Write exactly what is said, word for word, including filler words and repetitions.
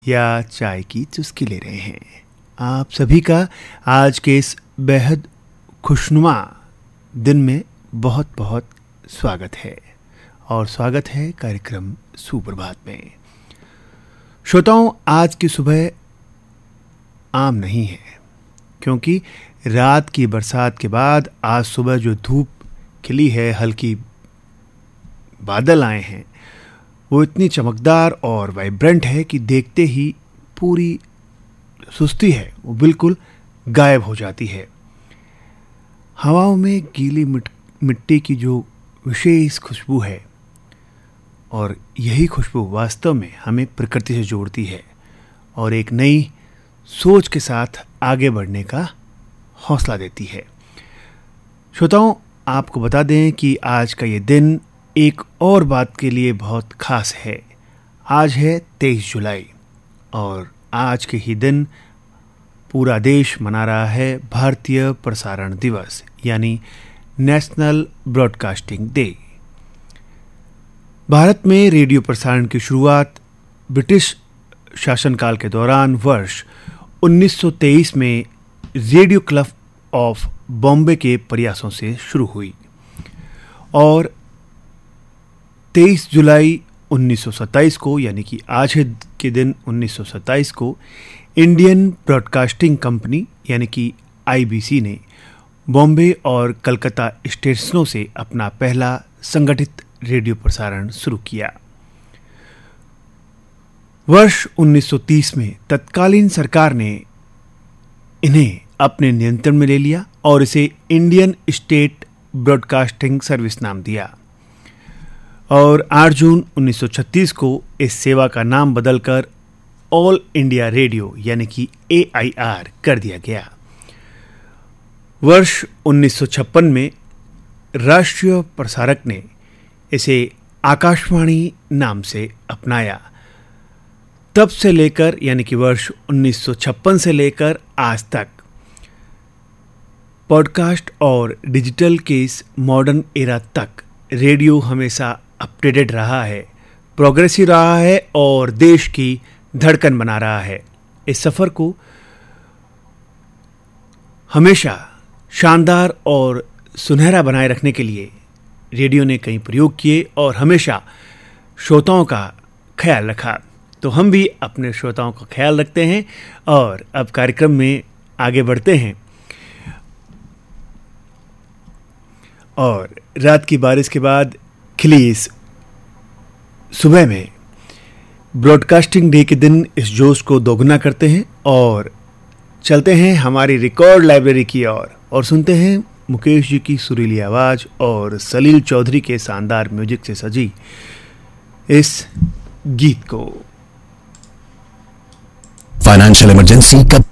या चाय की चुस्की ले रहे हैं। आप सभी का आज के इस बेहद खुशनुमा दिन में बहुत बहुत स्वागत है और स्वागत है कार्यक्रम सुप्रभात में। श्रोताओं, आज की सुबह आम नहीं है, क्योंकि रात की बरसात के बाद आज सुबह जो धूप खिली है, हल्की बादल आए हैं, वो इतनी चमकदार और वाइब्रेंट है कि देखते ही पूरी सुस्ती है वो बिल्कुल गायब हो जाती है। हवाओं में गीली मिट्टी की जो विशेष खुशबू है, और यही खुशबू वास्तव में हमें प्रकृति से जोड़ती है और एक नई सोच के साथ आगे बढ़ने का हौसला देती है। श्रोताओं, आपको बता दें कि आज का ये दिन एक और बात के लिए बहुत खास है। आज है तेईस जुलाई और आज के ही दिन पूरा देश मना रहा है भारतीय प्रसारण दिवस, यानी नेशनल ब्रॉडकास्टिंग डे। भारत में रेडियो प्रसारण की शुरुआत ब्रिटिश शासनकाल के दौरान वर्ष उन्नीस सौ तेईस में रेडियो क्लब ऑफ बॉम्बे के प्रयासों से शुरू हुई और तेईस जुलाई उन्नीस सौ सत्ताईस को, यानी कि आज के दिन उन्नीस सौ सत्ताईस को, इंडियन ब्रॉडकास्टिंग कंपनी यानी कि आई बी सी ने बॉम्बे और कलकत्ता स्टेशनों से अपना पहला संगठित रेडियो प्रसारण शुरू किया। वर्ष उन्नीस सौ तीस में तत्कालीन सरकार ने इन्हें अपने नियंत्रण में ले लिया और इसे इंडियन स्टेट ब्रॉडकास्टिंग सर्विस नाम दिया और आठ जून उन्नीस सौ छत्तीस को इस सेवा का नाम बदलकर ऑल इंडिया रेडियो यानी कि ए आई आर कर दिया गया। वर्ष उन्नीस सौ छप्पन में राष्ट्रीय प्रसारक ने इसे आकाशवाणी नाम से अपनाया। तब से लेकर, यानी कि वर्ष उन्नीस सौ छप्पन से लेकर आज तक पॉडकास्ट और डिजिटल के इस मॉडर्न एरा तक रेडियो हमेशा अपडेटेड रहा है, प्रोग्रेसिव रहा है और देश की धड़कन बना रहा है। इस सफर को हमेशा शानदार और सुनहरा बनाए रखने के लिए रेडियो ने कई प्रयोग किए और हमेशा श्रोताओं का ख्याल रखा। तो हम भी अपने श्रोताओं का ख्याल रखते हैं और अब कार्यक्रम में आगे बढ़ते हैं। और रात की बारिश के बाद खिली इस सुबह में ब्रॉडकास्टिंग डे के दिन इस जोश को दोगुना करते हैं और चलते हैं हमारी रिकॉर्ड लाइब्रेरी की ओर और, और सुनते हैं मुकेश जी की सुरीली आवाज और सलील चौधरी के शानदार म्यूजिक से सजी इस गीत को। फाइनेंशियल इमरजेंसी कब